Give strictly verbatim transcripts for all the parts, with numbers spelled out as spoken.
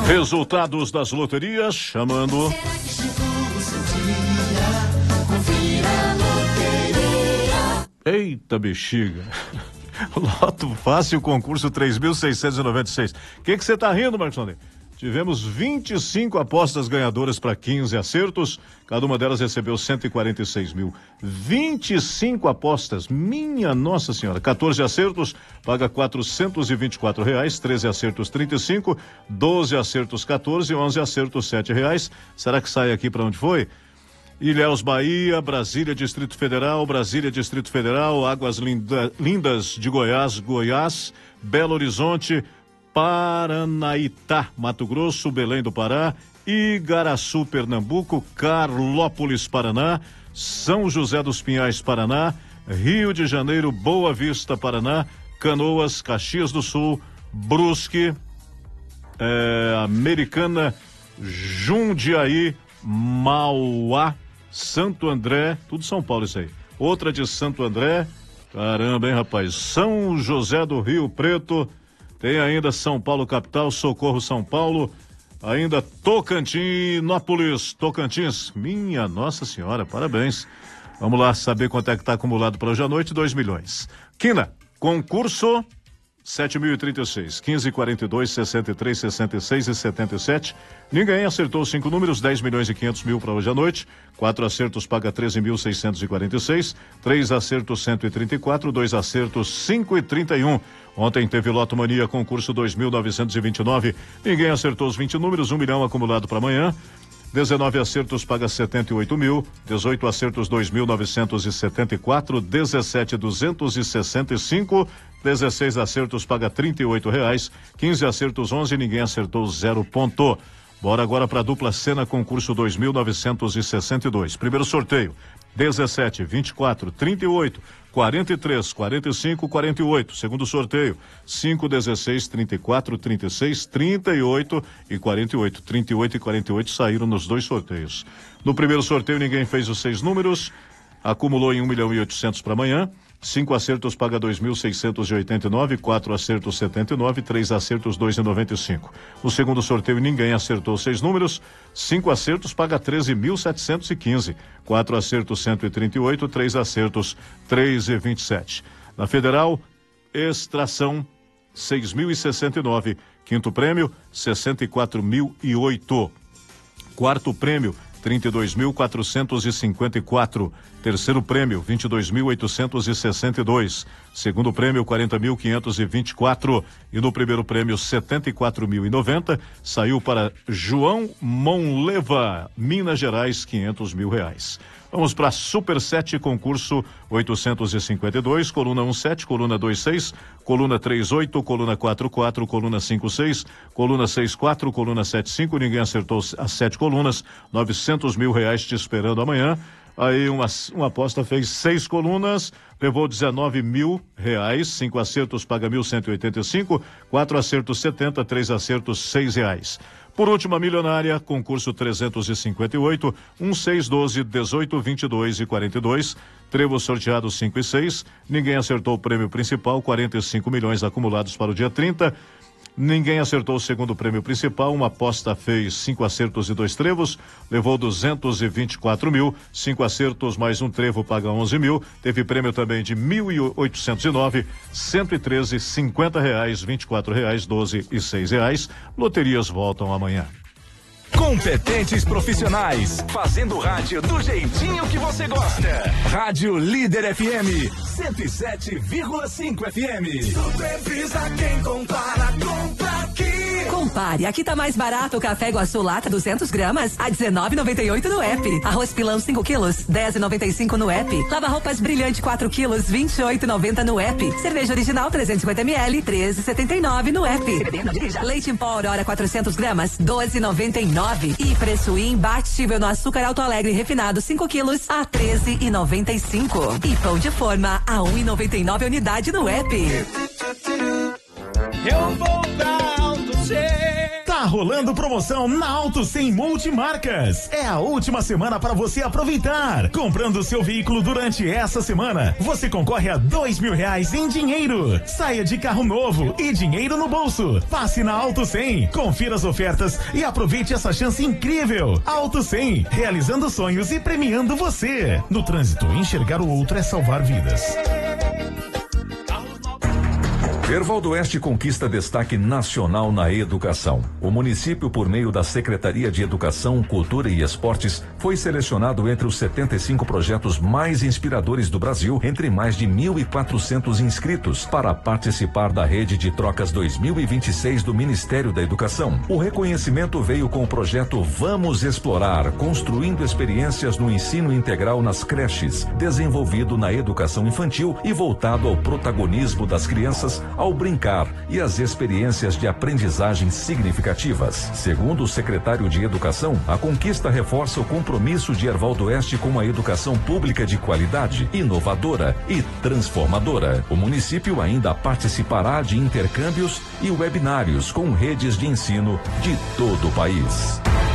Resultados das loterias, chamando. Eita bexiga. Loto Fácil, concurso três mil seiscentos e noventa e seis. O que que você tá rindo, Marcos André? Tivemos vinte e cinco apostas ganhadoras para quinze acertos, cada uma delas recebeu cento e quarenta e seis mil. vinte e cinco apostas, minha Nossa Senhora. quatorze acertos, paga quatrocentos e vinte e quatro reais, treze acertos trinta e cinco, doze acertos quatorze, onze acertos sete reais. Será que sai aqui para onde foi? Ilhéus, Bahia, Brasília, Distrito Federal, Brasília, Distrito Federal, Águas Linda, Lindas de Goiás, Goiás, Belo Horizonte, Paranaitá, Mato Grosso, Belém do Pará, Igaraçu, Pernambuco, Carlópolis, Paraná, São José dos Pinhais, Paraná, Rio de Janeiro, Boa Vista, Paraná, Canoas, Caxias do Sul, Brusque, é, Americana, Jundiaí, Mauá, Santo André, tudo São Paulo isso aí. Outra de Santo André, caramba, hein, rapaz? São José do Rio Preto, tem ainda São Paulo capital, Socorro, São Paulo, ainda Tocantinópolis, Tocantins, minha Nossa Senhora, parabéns. Vamos lá saber quanto é que está acumulado para hoje à noite, dois milhões. Quina, concurso sete mil e trinta e seis, quinze, quarenta e dois, sessenta e três, sessenta e seis e setenta e sete. Ninguém acertou cinco números, dez milhões e quinhentos mil para hoje à noite. Quatro acertos paga treze mil seiscentos e quarenta e seis. Três acertos cento e trinta e quatro. Dois acertos cinco e trinta e um. Ontem teve Loto Mania, concurso dois mil novecentos e vinte e nove. Ninguém acertou os vinte números, um milhão acumulado para amanhã. dezenove acertos paga setenta e oito mil, dezoito acertos dois mil novecentos e setenta e quatro, dezessete duzentos e sessenta e cinco, dezesseis acertos paga trinta e oito reais, quinze acertos onze, ninguém acertou zero ponto. Bora agora para a dupla cena concurso dois mil novecentos e sessenta e dois. Primeiro sorteio: dezessete, vinte e quatro, trinta e oito, quarenta e três, quarenta e cinco, quarenta e oito. Segundo sorteio: cinco, dezesseis, trinta e quatro, trinta e seis, trinta e oito e quarenta e oito. trinta e oito e quarenta e oito saíram nos dois sorteios. No primeiro sorteio ninguém fez os seis números, acumulou em um milhão e oitocentos para amanhã. Cinco acertos paga dois mil seiscentos e oitenta e nove, quatro acertos setenta e nove, três acertos dois e noventa e cinco. No segundo sorteio ninguém acertou seis números, cinco acertos paga treze mil setecentos e quinze, quatro acertos cento e trinta e oito, três acertos três e vinte e sete. Na Federal, extração seis mil e sessenta e nove, quinto prêmio sessenta e quatro mil e oito. Quarto prêmio trinta e dois mil quatrocentos e cinquenta e quatro. Terceiro prêmio, vinte e dois mil oitocentos e sessenta e dois. Segundo prêmio, quarenta mil quinhentos e vinte e quatro. E no primeiro prêmio, setenta e quatro mil e noventa. Saiu para João Monleva, Minas Gerais, quinhentos mil reais. Vamos para Super sete, concurso oitocentos e cinquenta e dois, coluna um sete, coluna dois seis, coluna três oito, coluna quatro quatro, coluna cinco seis, coluna seis quatro, coluna sete cinco. Ninguém acertou as sete colunas, novecentos mil reais te esperando amanhã. Aí uma, uma aposta fez seis colunas, levou dezenove mil reais, cinco acertos paga mil cento e oitenta e cinco, quatro acertos setenta, três acertos seis reais. Por último, a milionária, concurso trezentos e cinquenta e oito, um seis doze, dezoito vinte e dois e quarenta e dois, trevo sorteado cinco e seis, ninguém acertou o prêmio principal, quarenta e cinco milhões acumulados para o dia trinta. Ninguém acertou o segundo prêmio principal, uma aposta fez cinco acertos e dois trevos, levou duzentos e vinte e quatro mil, cinco acertos mais um trevo paga onze mil, teve prêmio também de mil e oitocentos e nove, cento e treze, cinquenta reais, vinte e quatro reais, doze e seis reais. Loterias voltam amanhã. Competentes profissionais, fazendo rádio do jeitinho que você gosta. Rádio Líder F M, cento e sete vírgula cinco F M. Supervisa quem compara, compra aqui. Compare, aqui tá mais barato o café Iguaçu lata duzentos gramas a dezenove e noventa e oito no app. Arroz pilão cinco quilos, dez e noventa e cinco no app. Lava roupas brilhante quatro quilos, vinte e oito e noventa no app. Cerveja original trezentos e cinquenta mililitros, treze e setenta e nove no app. Leite em pó Aurora quatrocentos gramas, doze e noventa e nove. E preço imbatível no açúcar Alto Alegre refinado cinco quilos a treze e noventa e cinco. E pão de forma a um e noventa e nove unidade no app. Eu vou dar um do G. Tá Tá rolando promoção na Auto cem Multimarcas. É a última semana para você aproveitar. Comprando seu veículo durante essa semana, você concorre a dois mil reais em dinheiro. Saia de carro novo e dinheiro no bolso. Passe na Auto cem, confira as ofertas e aproveite essa chance incrível. Auto cem, realizando sonhos e premiando você. No trânsito, enxergar o outro é salvar vidas. Erval do Oeste conquista destaque nacional na educação. O município, por meio da Secretaria de Educação, Cultura e Esportes, foi selecionado entre os setenta e cinco projetos mais inspiradores do Brasil, entre mais de mil e quatrocentos inscritos, para participar da rede de trocas dois mil e vinte e seis do Ministério da Educação. O reconhecimento veio com o projeto Vamos Explorar, construindo experiências no ensino integral nas creches, desenvolvido na educação infantil e voltado ao protagonismo das crianças ao brincar e as experiências de aprendizagem significativas. Segundo o secretário de Educação, a conquista reforça o compromisso de Erval do Oeste com uma educação pública de qualidade, inovadora e transformadora. O município ainda participará de intercâmbios e webinários com redes de ensino de todo o país.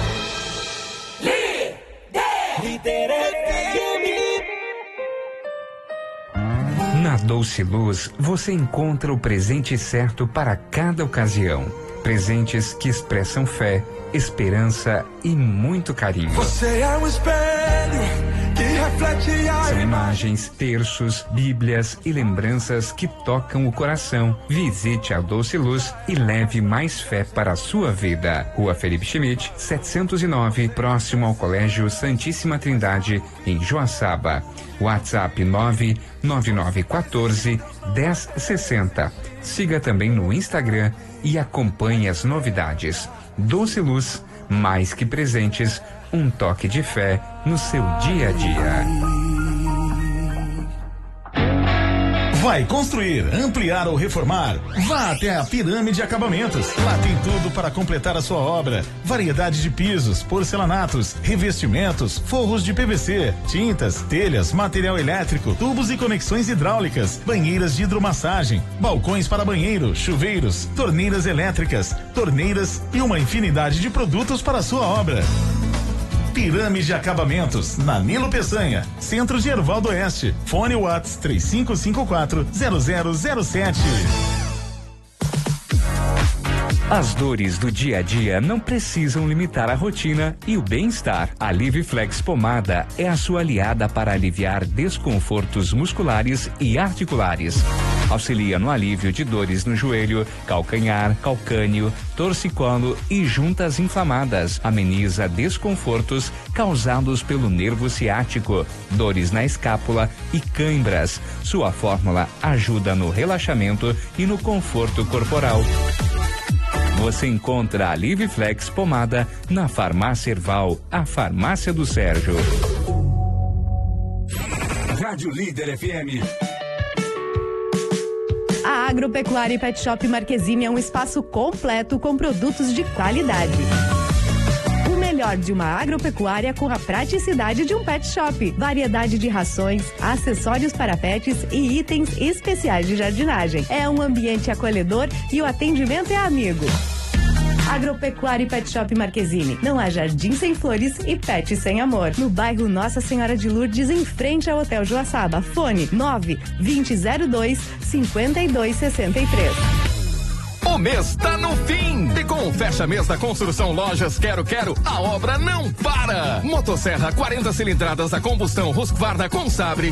Na Doce Luz, você encontra o presente certo para cada ocasião. Presentes que expressam fé, esperança e muito carinho. Você é um espelho que reflete a São imagens, terços, bíblias e lembranças que tocam o coração. Visite a Doce Luz e leve mais fé para a sua vida. Rua Felipe Schmidt, setecentos e nove, próximo ao Colégio Santíssima Trindade, em Joaçaba. WhatsApp nove nove nove um quatro, um zero seis zero. Siga também no Instagram e acompanhe as novidades. Doce Luz, mais que presentes, um toque de fé no seu dia a dia. Vai construir, ampliar ou reformar? Vá até a Pirâmide Acabamentos. Lá tem tudo para completar a sua obra. Variedade de pisos, porcelanatos, revestimentos, forros de P V C, tintas, telhas, material elétrico, tubos e conexões hidráulicas, banheiras de hidromassagem, balcões para banheiro, chuveiros, torneiras elétricas, torneiras e uma infinidade de produtos para a sua obra. Pirâmide Acabamentos, na Nilo Peçanha, centro de Erval do Oeste. Fone Whats três cinco cinco quatro zero zero zero sete. As dores do dia a dia não precisam limitar a rotina e o bem-estar. A Liviflex Pomada é a sua aliada para aliviar desconfortos musculares e articulares. Auxilia no alívio de dores no joelho, calcanhar, calcânio, torcicolo e juntas inflamadas. Ameniza desconfortos causados pelo nervo ciático, dores na escápula e cãibras. Sua fórmula ajuda no relaxamento e no conforto corporal. Você encontra a Liviflex Pomada na Farmácia Erval, a farmácia do Sérgio. Rádio Líder F M. A Agropecuária e Pet Shop Marquezine é um espaço completo com produtos de qualidade. O melhor de uma agropecuária com a praticidade de um pet shop. Variedade de rações, acessórios para pets e itens especiais de jardinagem. É um ambiente acolhedor e o atendimento é amigo. Agropecuária e Pet Shop Marquezine. Não há jardim sem flores e pet sem amor. No bairro Nossa Senhora de Lourdes, em frente ao Hotel Joaçaba. Fone nove vinte zero dois cinquenta e dois sessenta e três. O mês tá no fim e com o fecha mês da Construção Lojas Quero Quero, a obra não para. Motosserra quarenta cilindradas a combustão Husqvarna com Sabre,